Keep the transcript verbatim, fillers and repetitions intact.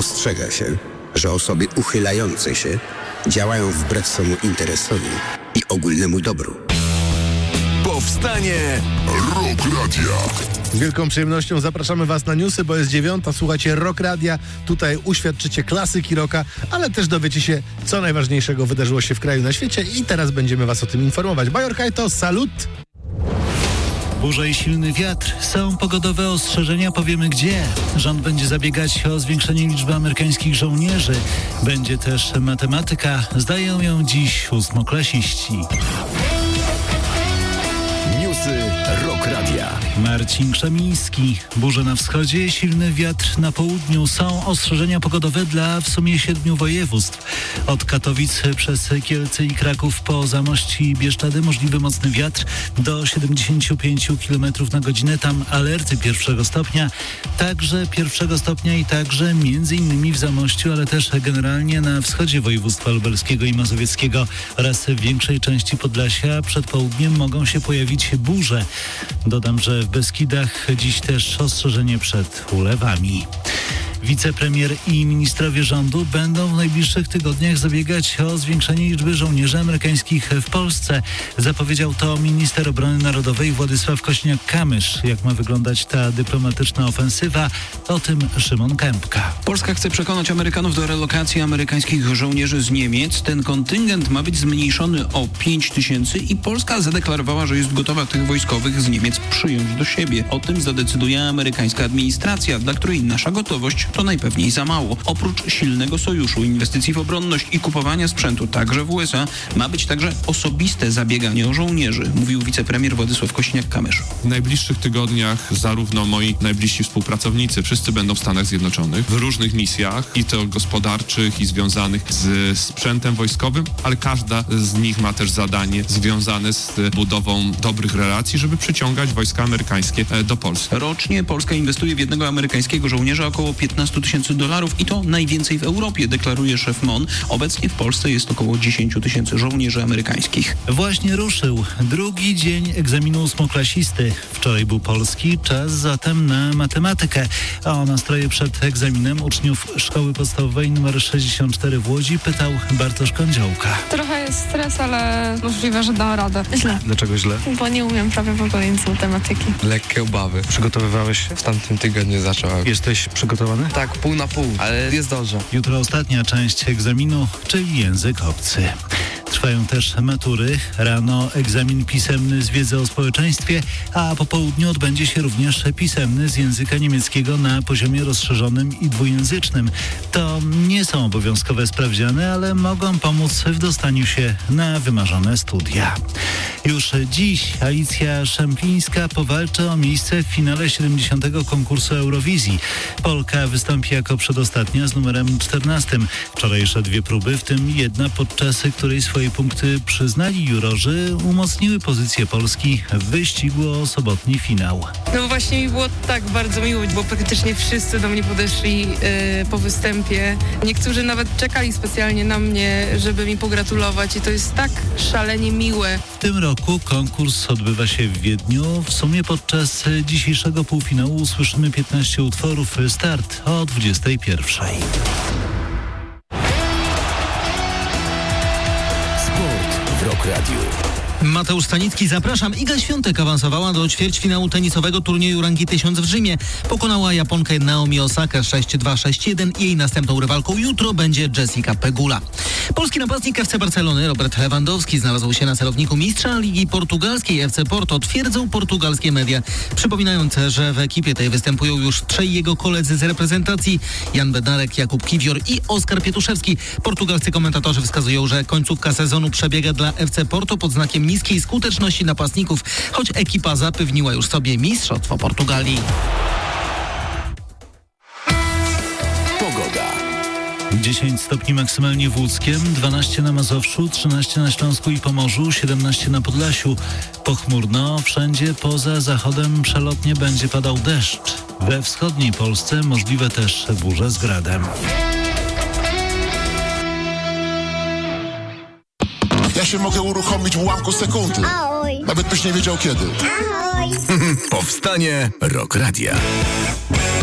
Ostrzega się, że osoby uchylające się działają wbrew swemu interesowi i ogólnemu dobru. Powstanie Rock Radia. Z wielką przyjemnością zapraszamy Was na newsy, bo jest dziewiąta. Słuchajcie Rock Radia. Tutaj uświadczycie klasyki rocka, ale też dowiecie się, co najważniejszego wydarzyło się w kraju, na świecie i teraz będziemy Was o tym informować. Bajor Kajto, salut! Burza i silny wiatr. Są pogodowe ostrzeżenia, powiemy gdzie. Rząd będzie zabiegać o zwiększenie liczby amerykańskich żołnierzy. Będzie też matematyka. Zdają ją dziś ósmoklasiści. Newsy Rock Radia. Marcin Krzemiński. Burze na wschodzie, silny wiatr na południu. Są ostrzeżenia pogodowe dla w sumie siedmiu województw. Od Katowic przez Kielce i Kraków po Zamość i Bieszczady możliwy mocny wiatr do siedemdziesiąt pięć kilometrów na godzinę. Tam alerty pierwszego stopnia. Także pierwszego stopnia i także między innymi w Zamościu, ale też generalnie na wschodzie województwa lubelskiego i mazowieckiego oraz w większej części Podlasia przed południem mogą się pojawić burze. Dodam, że w Beskidach dziś też ostrzeżenie przed ulewami. Wicepremier i ministrowie rządu będą w najbliższych tygodniach zabiegać o zwiększenie liczby żołnierzy amerykańskich w Polsce. Zapowiedział to minister obrony narodowej Władysław Kosiniak-Kamysz. Jak ma wyglądać ta dyplomatyczna ofensywa? O tym Szymon Kępka. Polska chce przekonać Amerykanów do relokacji amerykańskich żołnierzy z Niemiec. Ten kontyngent ma być zmniejszony o pięć tysięcy i Polska zadeklarowała, że jest gotowa tych wojskowych z Niemiec przyjąć do siebie. O tym zadecyduje amerykańska administracja, dla której nasza gotowość to najpewniej za mało. Oprócz silnego sojuszu, inwestycji w obronność i kupowania sprzętu także w U S A ma być także osobiste zabieganie o żołnierzy, mówił wicepremier Władysław Kosiniak-Kamysz. W najbliższych tygodniach zarówno moi najbliżsi współpracownicy, wszyscy będą w Stanach Zjednoczonych w różnych misjach i to gospodarczych i związanych z sprzętem wojskowym, ale każda z nich ma też zadanie związane z budową dobrych relacji, żeby przyciągać wojska amerykańskie do Polski. Rocznie Polska inwestuje w jednego amerykańskiego żołnierza około piętnaście tysięcy dolarów i to najwięcej w Europie, deklaruje szef M O N. Obecnie w Polsce jest około dziesięć tysięcy żołnierzy amerykańskich. Właśnie ruszył drugi dzień egzaminu ósmoklasisty. Wczoraj był polski, czas zatem na matematykę. A o nastroje przed egzaminem uczniów szkoły podstawowej nr sześćdziesiąt cztery w Łodzi pytał Bartosz Kądziołka. Trochę jest stres, ale możliwe, że dam radę. Źle. Dlaczego źle? Bo nie umiem prawie w ogóle nic z matematyki. Lekkie obawy. Przygotowywałeś się? W tamtym tygodniu zacząłem. Jesteś przygotowany? Tak, pół na pół, ale jest dobrze. Jutro ostatnia część egzaminu, czyli język obcy. Trwają też matury. Rano egzamin pisemny z wiedzy o społeczeństwie, a po południu odbędzie się również pisemny z języka niemieckiego na poziomie rozszerzonym i dwujęzycznym. To nie są obowiązkowe sprawdziany, ale mogą pomóc w dostaniu się na wymarzone studia. Już dziś Alicja Szemplińska powalczy o miejsce w finale siedemdziesiątego konkursu Eurowizji. Polka wystąpi jako przedostatnia z numerem czternastym. Wczorajsze dwie próby, w tym jedna, podczas której swoje punkty przyznali jurorzy, umocniły pozycję Polski w wyścigu o sobotni finał. No właśnie mi było tak bardzo miło, bo praktycznie wszyscy do mnie podeszli yy, po występie. Niektórzy nawet czekali specjalnie na mnie, żeby mi pogratulować i to jest tak szalenie miłe. W tym roku konkurs odbywa się w Wiedniu. W sumie podczas dzisiejszego półfinału usłyszymy piętnaście utworów. Start o dwudziestej pierwszej. Sport w Rock Radiu. Mateusz Stanicki, zapraszam. Iga Świątek awansowała do ćwierćfinału tenisowego turnieju rangi tysiąc w Rzymie. Pokonała Japonkę Naomi Osakę sześć dwa sześć jeden. Jej następną rywalką jutro będzie Jessica Pegula. Polski napastnik F C Barcelony Robert Lewandowski znalazł się na celowniku mistrza Ligi Portugalskiej. F C Porto twierdzą portugalskie media, przypominając, że w ekipie tej występują już trzej jego koledzy z reprezentacji: Jan Bednarek, Jakub Kiwior i Oskar Pietuszewski. Portugalscy komentatorzy wskazują, że końcówka sezonu przebiega dla F C Porto pod znakiem niskiej skuteczności napastników, choć ekipa zapewniła już sobie mistrzostwo Portugalii. Pogoda. dziesięć stopni maksymalnie w Łódzkiem, dwanaście na Mazowszu, trzynaście na Śląsku i Pomorzu, siedemnaście na Podlasiu. Pochmurno, wszędzie poza zachodem przelotnie będzie padał deszcz. We wschodniej Polsce możliwe też burze z gradem. Ja się mogę uruchomić w ułamku sekundy. Ahoj. Nawet byś nie wiedział kiedy. Powstanie Rock Radia.